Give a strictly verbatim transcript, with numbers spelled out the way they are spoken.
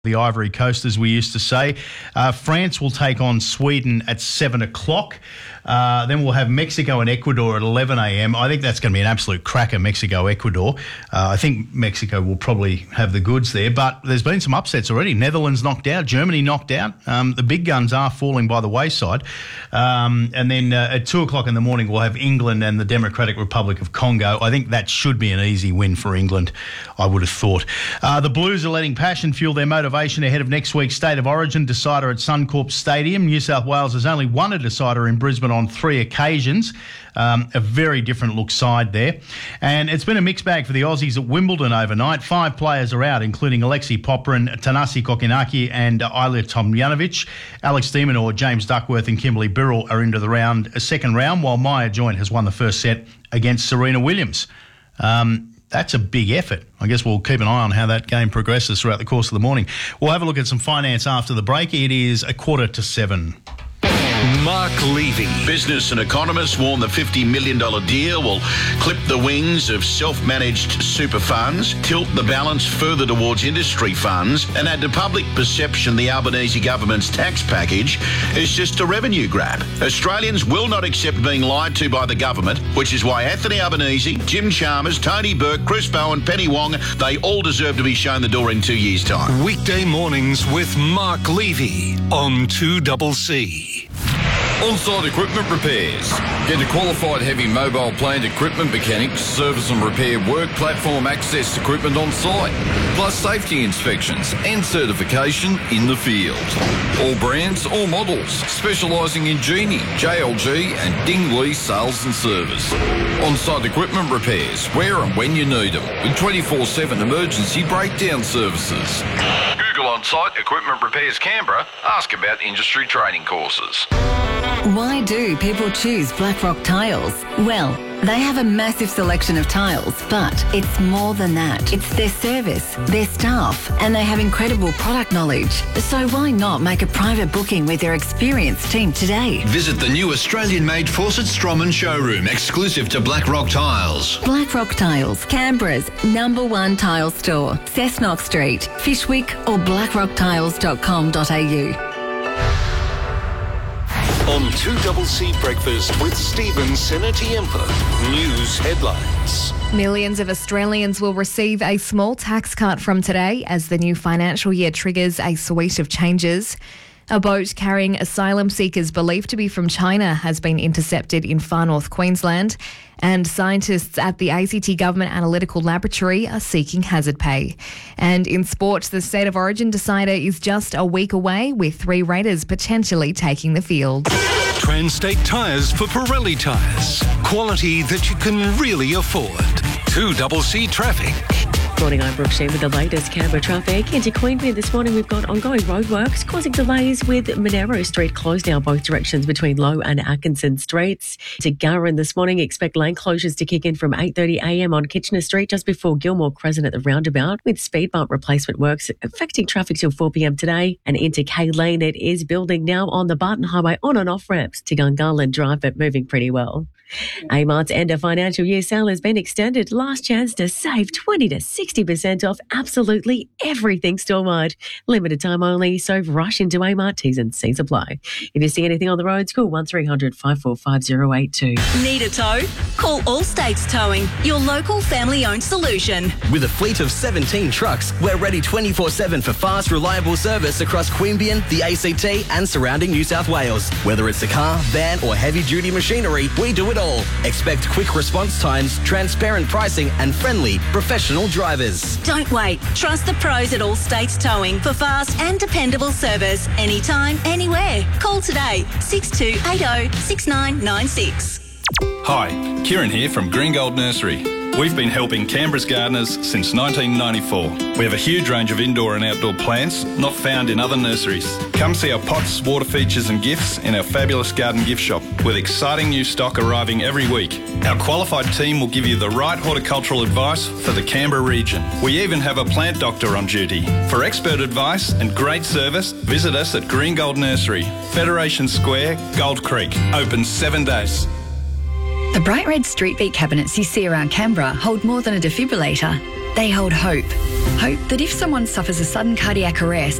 the Ivory Coast, as we used to say. Uh, France will take on Sweden at seven o'clock. Uh, then we'll have Mexico and Ecuador at eleven a.m. I think that's going to be an absolute cracker, Mexico-Ecuador. Uh, I think Mexico will probably have the goods there, but there's been some upsets already. Netherlands knocked out, Germany knocked out. Um, the big guns are falling by the wayside. Um, and then uh, at two o'clock in the morning, we'll have England and the Democratic Republic of Congo. I think that should be an easy win for England, I would have thought. Uh, the Blues are letting passion fuel their motivation ahead of next week's State of Origin decider at Suncorp Stadium. New South Wales has only won a decider in Brisbane on three occasions. Um, a very different look side there. And it's been a mixed bag for the Aussies at Wimbledon overnight. Five players are out, including Alexei Popyrin, Thanasi Kokinaki and Ilya Tomljanovic. Alex de Minaur, James Duckworth and Kimberly Birrell are into the round, a second round, while Maya Joint has won the first set against Serena Williams. Um, That's a big effort. I guess we'll keep an eye on how that game progresses throughout the course of the morning. We'll have a look at some finance after the break. It is a quarter to seven. Mark Levy. Business and economists warn the fifty million dollars deal will clip the wings of self-managed super funds, tilt the balance further towards industry funds, and add to public perception the Albanese government's tax package is just a revenue grab. Australians will not accept being lied to by the government, which is why Anthony Albanese, Jim Chalmers, Tony Burke, Chris Bowen, Penny Wong, they all deserve to be shown the door in two years' time. Weekday mornings with Mark Levy on two C C. On-site equipment repairs. Get a qualified heavy mobile plant equipment mechanic to service and repair work platform access equipment on site, plus safety inspections and certification in the field. All brands, all models, specialising in Genie, J L G and Dingley sales and service. On-site equipment repairs, where and when you need them, with twenty-four seven emergency breakdown services. Google On-Site Equipment Repairs Canberra. Ask about industry training courses. Why do people choose Blackrock Tiles? Well, they have a massive selection of tiles, but it's more than that. It's their service, their staff, and they have incredible product knowledge. So why not make a private booking with their experienced team today? Visit the new Australian-made Fawcett Stroman showroom, exclusive to Blackrock Tiles. Blackrock Tiles, Canberra's number one tile store. Cessnock Street, Fishwick or blackrock tiles dot com dot a u. On two C C Breakfast with Stephen Senatiempo. News headlines. Millions of Australians will receive a small tax cut from today as the new financial year triggers a suite of changes. A boat carrying asylum seekers believed to be from China has been intercepted in far north Queensland, and scientists at the A C T Government Analytical Laboratory are seeking hazard pay. And in sport, the State of Origin decider is just a week away, with three Raiders potentially taking the field. Transtate Tyres for Pirelli tyres. Quality that you can really afford. two C C Traffic. Morning, I'm Brooke Sheen with the latest Canberra traffic. Into Queanbeyan this morning, we've got ongoing roadworks causing delays with Monaro Street closed down both directions between Low and Atkinson Streets. To Garran this morning, expect lane closures to kick in from eight thirty a m on Kitchener Street just before Gilmore Crescent at the roundabout, with speed bump replacement works affecting traffic till four p m today. And into K Lane, it is building now on the Barton Highway on and off ramps to Gungahlin Drive, but moving pretty well. Amart's end of financial year sale has been extended. Last chance to save twenty to sixty percent off absolutely everything store-wide. Limited time only, so rush into Amart. T's and C's apply. If you see anything on the roads, call one three hundred five four five zero eight two. Need a tow? Call All States Towing, your local family-owned solution. With a fleet of seventeen trucks, we're ready twenty-four seven for fast, reliable service across Queanbeyan, the A C T and surrounding New South Wales. Whether it's a car, van or heavy-duty machinery, we do it all. Expect quick response times, transparent pricing and friendly, professional drivers. Don't wait. Trust the pros at All States Towing for fast and dependable service anytime, anywhere. Call today, six two eight zero six nine nine six. Hi, Kieran here from Green Gold Nursery. We've been helping Canberra's gardeners since nineteen ninety-four. We have a huge range of indoor and outdoor plants not found in other nurseries. Come see our pots, water features and gifts in our fabulous garden gift shop, with exciting new stock arriving every week. Our qualified team will give you the right horticultural advice for the Canberra region. We even have a plant doctor on duty. For expert advice and great service, visit us at Green Gold Nursery, Federation Square, Gold Creek. Open seven days. The bright red street beat cabinets you see around Canberra hold more than a defibrillator. They hold hope. Hope that if someone suffers a sudden cardiac arrest,